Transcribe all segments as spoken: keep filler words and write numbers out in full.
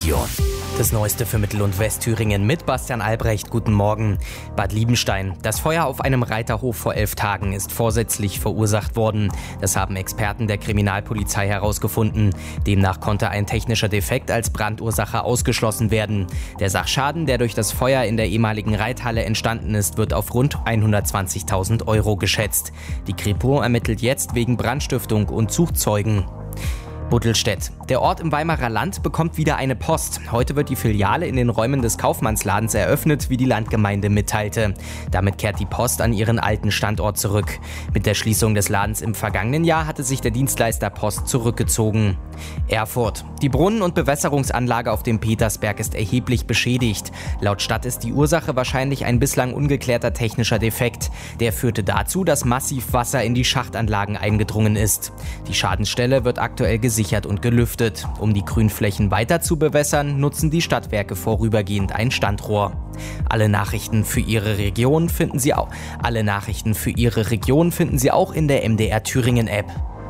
Region. Das Neueste für Mittel- und Westthüringen mit Bastian Albrecht. Guten Morgen. Bad Liebenstein. Das Feuer auf einem Reiterhof vor elf Tagen ist vorsätzlich verursacht worden. Das haben Experten der Kriminalpolizei herausgefunden. Demnach konnte ein technischer Defekt als Brandursache ausgeschlossen werden. Der Sachschaden, der durch das Feuer in der ehemaligen Reithalle entstanden ist, wird auf rund hundertzwanzigtausend Euro geschätzt. Die Kripo ermittelt jetzt wegen Brandstiftung und sucht Zeugen. Buttelstedt. Der Ort im Weimarer Land bekommt wieder eine Post. Heute wird die Filiale in den Räumen des Kaufmannsladens eröffnet, wie die Landgemeinde mitteilte. Damit kehrt die Post an ihren alten Standort zurück. Mit der Schließung des Ladens im vergangenen Jahr hatte sich der Dienstleister Post zurückgezogen. Erfurt. Die Brunnen- und Bewässerungsanlage auf dem Petersberg ist erheblich beschädigt. Laut Stadt ist die Ursache wahrscheinlich ein bislang ungeklärter technischer Defekt. Der führte dazu, dass massiv Wasser in die Schachtanlagen eingedrungen ist. Die Schadensstelle wird aktuell gesichert. gesichert und gelüftet. Um die Grünflächen weiter zu bewässern, nutzen die Stadtwerke vorübergehend ein Standrohr. Alle Nachrichten für Ihre Region finden Sie auch. Alle Nachrichten für Ihre Region finden Sie auch in der M D R Thüringen App.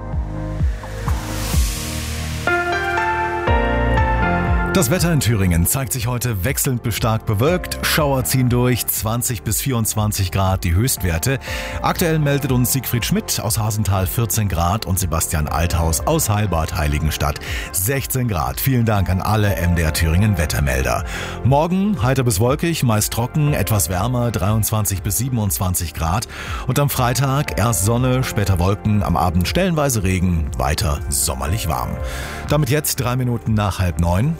Das Wetter in Thüringen zeigt sich heute wechselnd bis stark bewölkt. Schauer ziehen durch, zwanzig bis vierundzwanzig Grad die Höchstwerte. Aktuell meldet uns Siegfried Schmidt aus Hasenthal vierzehn Grad und Sebastian Althaus aus Heilbad Heiligenstadt sechzehn Grad. Vielen Dank an alle M D R Thüringen Wettermelder. Morgen heiter bis wolkig, meist trocken, etwas wärmer, dreiundzwanzig bis siebenundzwanzig Grad. Und am Freitag erst Sonne, später Wolken, am Abend stellenweise Regen, weiter sommerlich warm. Damit jetzt drei Minuten nach halb neun.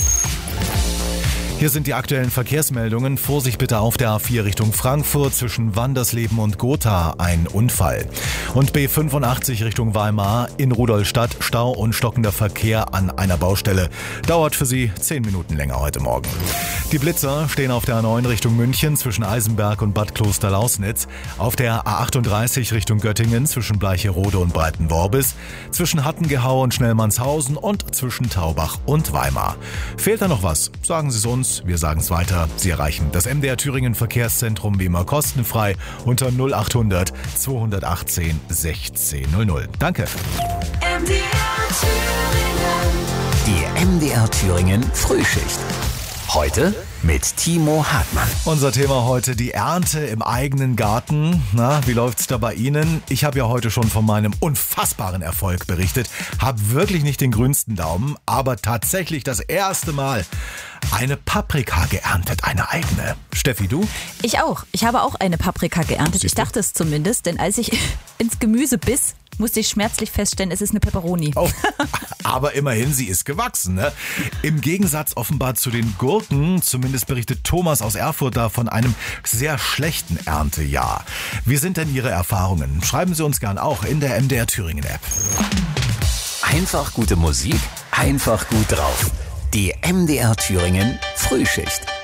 Hier sind die aktuellen Verkehrsmeldungen. Vorsicht bitte auf der A vier Richtung Frankfurt zwischen Wandersleben und Gotha ein Unfall. Und B fünfundachtzig Richtung Weimar in Rudolstadt Stau und stockender Verkehr an einer Baustelle. Dauert für Sie zehn Minuten länger heute Morgen. Die Blitzer stehen auf der A neun Richtung München zwischen Eisenberg und Bad Kloster-Lausnitz. Auf der A achtunddreißig Richtung Göttingen zwischen Bleicherode und Breitenworbis. Zwischen Hattengehau und Schnellmannshausen und zwischen Taubach und Weimar. Fehlt da noch was? Sagen Sie es uns. Wir sagen es weiter. Sie erreichen das M D R Thüringen Verkehrszentrum wie immer kostenfrei unter null achthundert zweihundertachtzehn sechzehn null null. Danke. M D R Thüringen. Die M D R Thüringen Frühschicht. Heute mit Timo Hartmann. Unser Thema heute, die Ernte im eigenen Garten. Na, wie läuft's da bei Ihnen? Ich habe ja heute schon von meinem unfassbaren Erfolg berichtet. Hab wirklich nicht den grünsten Daumen, aber tatsächlich das erste Mal eine Paprika geerntet, eine eigene. Steffi, du? Ich auch. Ich habe auch eine Paprika geerntet. Ich dachte es zumindest, denn als ich ins Gemüse biss, musste ich schmerzlich feststellen, es ist eine Peperoni. Oh, aber immerhin, sie ist gewachsen, ne? Im Gegensatz offenbar zu den Gurken, zumindest berichtet Thomas aus Erfurt da von einem sehr schlechten Erntejahr. Wie sind denn Ihre Erfahrungen? Schreiben Sie uns gern auch in der M D R Thüringen App. Einfach gute Musik, einfach gut drauf. Die M D R Thüringen Frühschicht.